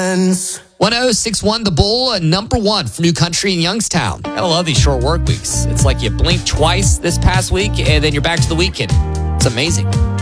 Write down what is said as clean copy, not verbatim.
friends. 1061 The Bull, number one for New Country in Youngstown. Gotta love these short work weeks. It's like you blink twice this past week, and then you're back to the weekend. It's amazing.